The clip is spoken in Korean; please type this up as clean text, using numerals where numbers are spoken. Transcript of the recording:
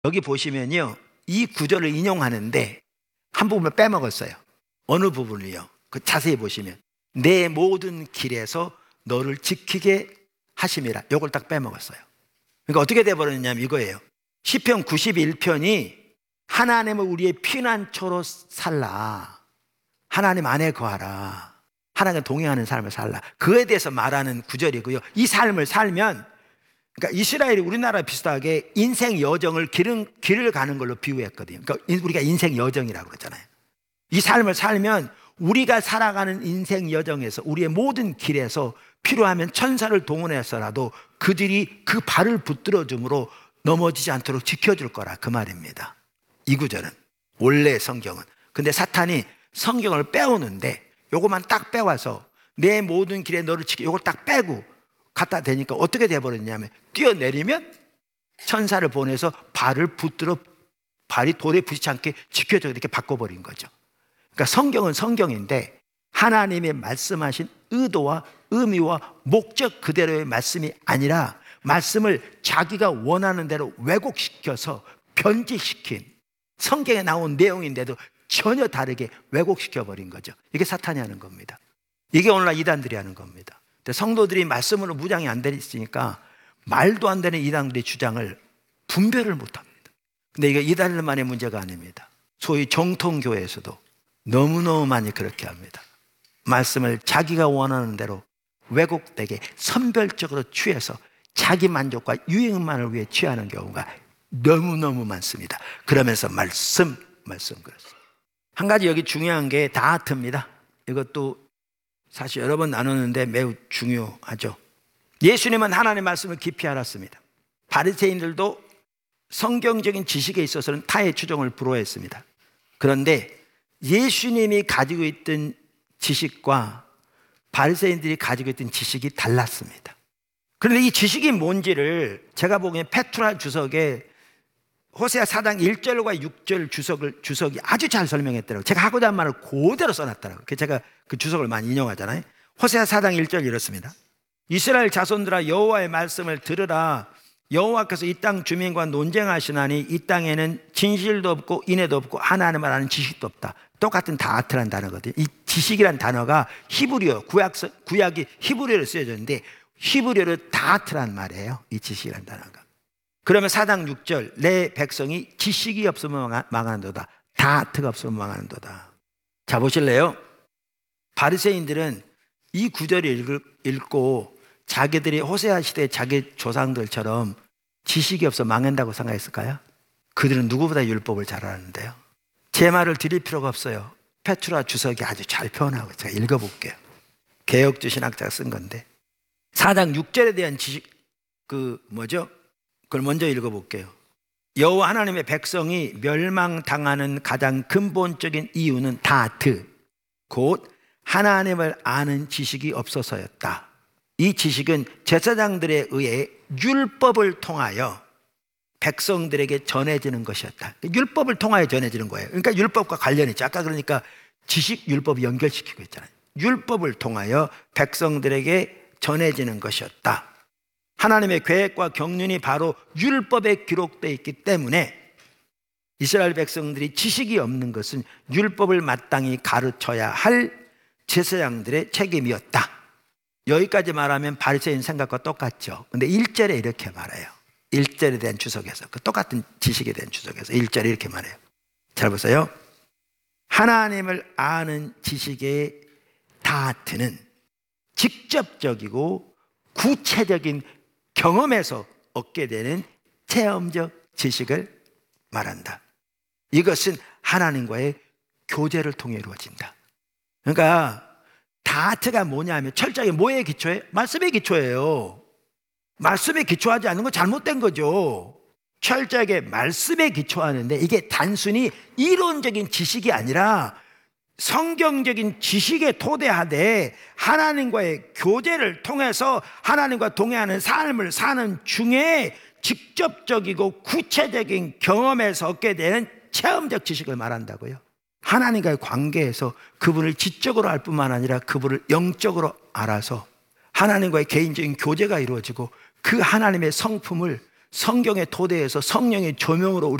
여기 보시면요, 이 구절을 인용하는데 한 부분을 빼먹었어요. 어느 부분을요? 그 자세히 보시면 내 모든 길에서 너를 지키게 하심이라, 요걸 딱 빼먹었어요. 그러니까 어떻게 돼버렸냐면 이거예요. 시편 91편이 하나님을 우리의 피난처로 살라, 하나님 안에 거하라, 하나님과 동행하는 삶을 살라, 그에 대해서 말하는 구절이고요. 이 삶을 살면, 그러니까 이스라엘이 우리나라 비슷하게 인생 여정을 길을 가는 걸로 비유했거든요. 그러니까 우리가 인생 여정이라고 그러잖아요. 이 삶을 살면 우리가 살아가는 인생 여정에서, 우리의 모든 길에서 필요하면 천사를 동원해서라도 그들이 그 발을 붙들어 줌으로 넘어지지 않도록 지켜줄 거라, 그 말입니다. 이 구절은 원래 성경은. 근데 사탄이 성경을 빼오는데 요것만 딱 빼와서 내 모든 길에 너를 지켜, 요걸 딱 빼고 갖다 대니까 어떻게 돼버렸냐면, 뛰어내리면 천사를 보내서 발을 붙들어 발이 돌에 부딪히지 않게 지켜줘, 이렇게 바꿔버린 거죠. 그러니까 성경은 성경인데 하나님의 말씀하신 의도와 의미와 목적 그대로의 말씀이 아니라 말씀을 자기가 원하는 대로 왜곡시켜서 변질시킨, 성경에 나온 내용인데도 전혀 다르게 왜곡시켜버린 거죠. 이게 사탄이 하는 겁니다. 이게 오늘날 이단들이 하는 겁니다. 근데 성도들이 말씀으로 무장이 안 돼 있으니까 말도 안 되는 이단들의 주장을 분별을 못합니다. 근데 이게 이단들만의 문제가 아닙니다. 소위 정통교회에서도 너무너무 많이 그렇게 합니다. 말씀을 자기가 원하는 대로 왜곡되게 선별적으로 취해서 자기 만족과 유행만을 위해 취하는 경우가 너무너무 많습니다. 그러면서 말씀 그렇습니다. 한 가지 여기 중요한 게 다하트입니다. 이것도 사실 여러 번 나누는데 매우 중요하죠. 예수님은 하나님의 말씀을 깊이 알았습니다. 바리새인들도 성경적인 지식에 있어서는 타의 추종을 불허했습니다. 그런데 예수님이 가지고 있던 지식과 바리새인들이 가지고 있던 지식이 달랐습니다. 그런데 이 지식이 뭔지를 제가 보기엔 페트라 주석에 호세아 4장 1절과 6절 주석이 아주 잘 설명했더라고요. 제가 하고자 한 말을 그대로 써놨더라고요. 제가 그 주석을 많이 인용하잖아요. 호세아 4장 1절 이렇습니다. 이스라엘 자손들아, 여호와의 말씀을 들으라. 여호와께서 이 땅 주민과 논쟁하시나니 이 땅에는 진실도 없고 인애도 없고 하나님을 아는 지식도 없다. 똑같은 다하트란 단어거든요. 이 지식이란 단어가 히브리어, 구약이 히브리어로 쓰여졌는데 히브리어로 다하트란 말이에요. 이 지식이란 단어가. 그러면 4장 6절, 내 백성이 지식이 없으면 망하는도다, 다하트가 없으면 망하는도다. 자, 보실래요? 바리새인들은 이 구절을 읽고 자기들이 호세아 시대 자기 조상들처럼 지식이 없어 망한다고 생각했을까요? 그들은 누구보다 율법을 잘 아는데요. 제 말을 드릴 필요가 없어요. 페트라 주석이 아주 잘 표현하고, 제가 읽어볼게요. 개혁주 신학자가 쓴 건데 4장 6절에 대한 지식, 그걸 먼저 읽어볼게요. 여호와 하나님의 백성이 멸망당하는 가장 근본적인 이유는 다하트, 곧 하나님을 아는 지식이 없어서였다. 이 지식은 제사장들에 의해 율법을 통하여 백성들에게 전해지는 것이었다. 율법을 통하여 전해지는 거예요. 그러니까 율법과 관련이 있죠. 아까 그러니까 지식, 율법 연결시키고 있잖아요. 율법을 통하여 백성들에게 전해지는 것이었다. 하나님의 계획과 경륜이 바로 율법에 기록되어 있기 때문에 이스라엘 백성들이 지식이 없는 것은 율법을 마땅히 가르쳐야 할 제사장들의 책임이었다. 여기까지 말하면 바리새인 생각과 똑같죠. 근데 1절에 이렇게 말해요. 1절에 대한 주석에서, 그 똑같은 지식에 대한 주석에서 1절에 이렇게 말해요. 잘 보세요. 하나님을 아는 지식의 다하트는 직접적이고 구체적인 경험에서 얻게 되는 체험적 지식을 말한다. 이것은 하나님과의 교제를 통해 이루어진다. 그러니까 다하트가 뭐냐면 철저하게 뭐에 기초해? 말씀에 기초해요. 말씀에 기초하지 않는 건 잘못된 거죠. 철저하게 말씀에 기초하는데 이게 단순히 이론적인 지식이 아니라 성경적인 지식에 토대하되 하나님과의 교제를 통해서 하나님과 동행하는 삶을 사는 중에 직접적이고 구체적인 경험에서 얻게 되는 체험적 지식을 말한다고요. 하나님과의 관계에서 그분을 지적으로 알 뿐만 아니라 그분을 영적으로 알아서 하나님과의 개인적인 교제가 이루어지고 그 하나님의 성품을 성경의 토대에서 성령의 조명으로